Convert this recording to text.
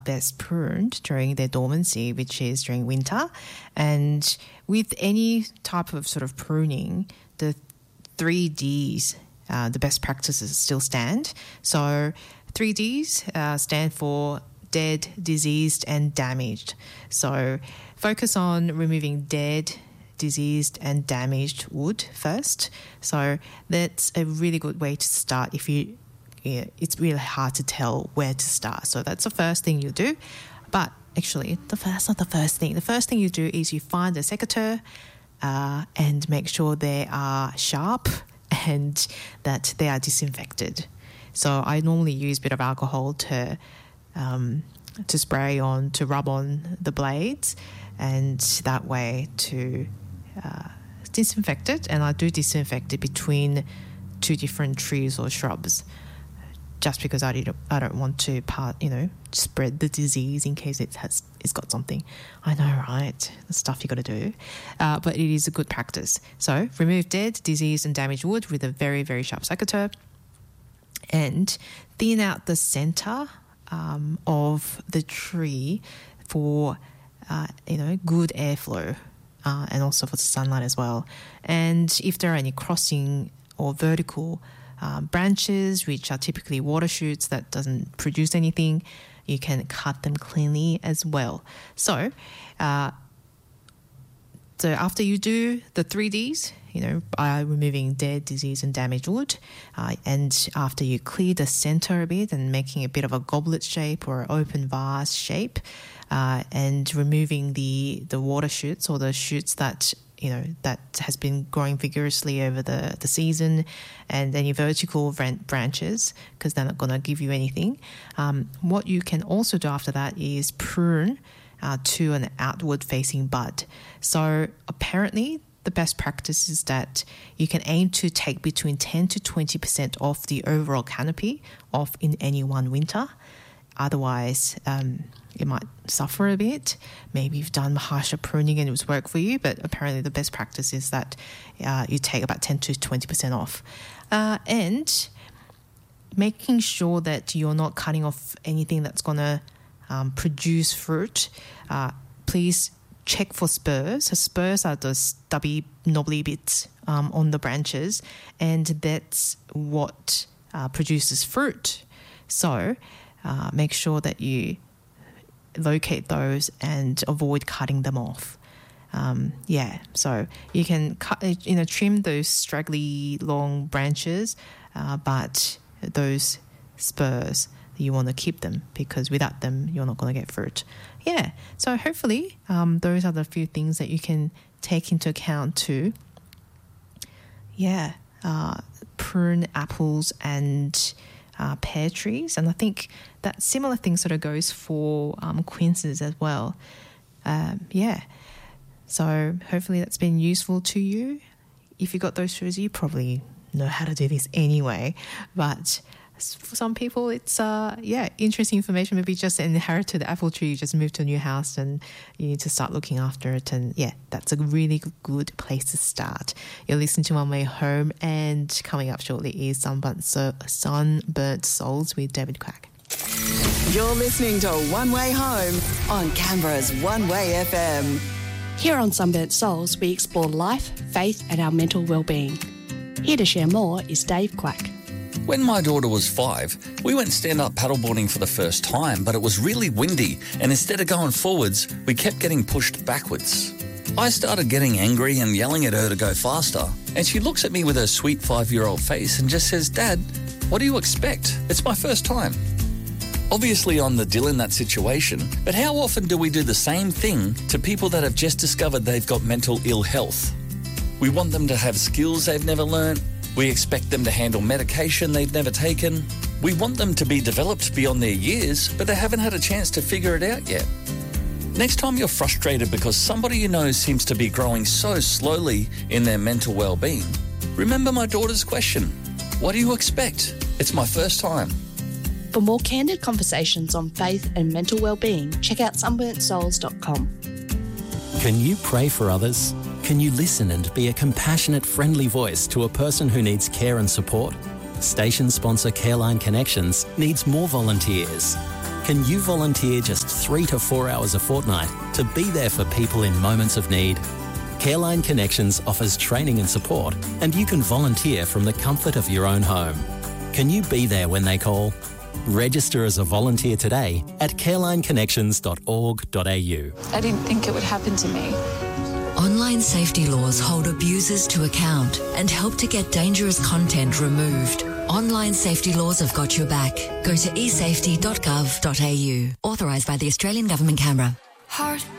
best pruned during their dormancy, which is during winter. And with any type of sort of pruning, the 3Ds, the best practices still stand. So 3Ds stand for dead, diseased, and damaged. So focus on removing dead, diseased, and damaged wood first. So that's a really good way to start if it's really hard to tell where to start. So that's the first thing you do. But actually, that's not the first thing. The first thing you do is you find a sécateur and make sure they are sharp and that they are disinfected. So I normally use a bit of alcohol to spray on, to rub on the blades, and that way to disinfect it. And I do disinfect it between two different trees or shrubs, just because I don't want to spread the disease in case it's got something. I know, right? The stuff you got to do, but it is a good practice. So remove dead, diseased, and damaged wood with a very, very sharp sécateur, and thin out the center of the tree for good airflow, and also for the sunlight as well. And if there are any crossing or vertical branches, which are typically water shoots that doesn't produce anything, you can cut them cleanly as well. So after you do the 3Ds, by removing dead, diseased, and damaged wood, and after you clear the center a bit and making a bit of a goblet shape or open vase shape, and removing the water shoots or the shoots that has been growing vigorously over the season, and any vertical branches, because they're not going to give you anything. What you can also do after that is prune to an outward facing bud. So apparently the best practice is that you can aim to take between 10 to 20% off the overall canopy off in any one winter. Otherwise, it might suffer a bit. Maybe you've done harsher pruning and it was work for you, but apparently the best practice is that you take about 10 to 20% off. And making sure that you're not cutting off anything that's going to produce fruit. Please check for spurs. So spurs are those stubby, knobbly bits on the branches, and that's what produces fruit. So make sure that you locate those and avoid cutting them off. So you can trim those straggly long branches, but those spurs, you want to keep them, because without them you're not going to get fruit. So hopefully those are the few things that you can take into account to prune apples and pear trees. And I think that similar thing sort of goes for quinces as well. So hopefully that's been useful to you. If you got those trees, you probably know how to do this anyway, but for some people it's interesting information. Maybe just inherited the apple tree, you just moved to a new house and you need to start looking after it, and that's a really good place to start. You're listening to One Way Home, and coming up shortly is Sunburnt Souls with David Quack. You're listening to One Way Home on Canberra's One Way FM. Here on Sunburnt Souls, we explore life, faith and our mental well-being. Here to share more is Dave Quack. When my daughter was 5, we went stand-up paddleboarding for the first time, but it was really windy, and instead of going forwards, we kept getting pushed backwards. I started getting angry and yelling at her to go faster, and she looks at me with her sweet 5-year-old face and just says, "Dad, what do you expect? It's my first time." Obviously, I'm the dill in that situation, but how often do we do the same thing to people that have just discovered they've got mental ill health? We want them to have skills they've never learnt. We expect them to handle medication they've never taken. We want them to be developed beyond their years, but they haven't had a chance to figure it out yet. Next time you're frustrated because somebody you know seems to be growing so slowly in their mental well-being, remember my daughter's question. What do you expect? It's my first time. For more candid conversations on faith and mental well-being, check out sunburntsouls.com. Can you pray for others? Can you listen and be a compassionate, friendly voice to a person who needs care and support? Station sponsor Careline Connections needs more volunteers. Can you volunteer just 3 to 4 hours a fortnight to be there for people in moments of need? Careline Connections offers training and support, and you can volunteer from the comfort of your own home. Can you be there when they call? Register as a volunteer today at carelineconnections.org.au. I didn't think it would happen to me. Online safety laws hold abusers to account and help to get dangerous content removed. Online safety laws have got your back. Go to esafety.gov.au. Authorised by the Australian Government, Canberra.